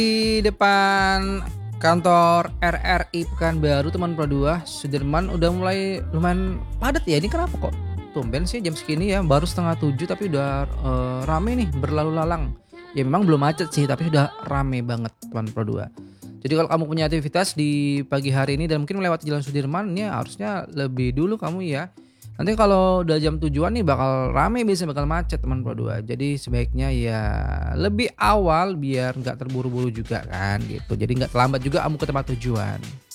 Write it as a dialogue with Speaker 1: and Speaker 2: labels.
Speaker 1: Di depan kantor RRI Pekanbaru teman Pro 2, Sudirman udah mulai lumayan padat ya. Ini kenapa kok tumben sih jam segini ya, baru setengah 7 tapi udah rame nih berlalu lalang. Ya memang belum macet sih tapi sudah rame banget teman Pro 2. Jadi kalau kamu punya aktivitas di pagi hari ini dan mungkin melewati Jalan Sudirman, ya harusnya lebih dulu kamu ya. Nanti kalau udah jam tujuan nih bakal rame, bisa bakal macet teman Pro 2. Jadi sebaiknya ya lebih awal biar nggak terburu-buru juga kan gitu. Jadi nggak terlambat juga kamu ke tempat tujuan.